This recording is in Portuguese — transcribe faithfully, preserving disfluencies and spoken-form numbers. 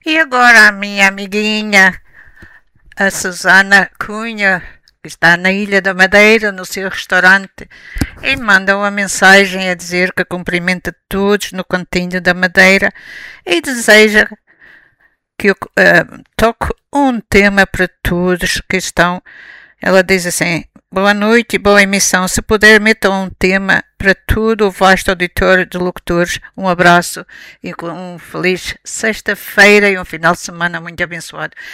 E agora a minha amiguinha, a Susana Cunha, que está na Ilha da Madeira, no seu restaurante, e manda uma mensagem a dizer que cumprimenta todos no Cantinho da Madeira e deseja que eu uh, toque um tema para todos que estão. Ela diz assim: boa noite e boa emissão. Se puder, meta um tema para todo o vasto auditório de locutores. Um abraço e com um feliz sexta-feira e um final de semana muito abençoado.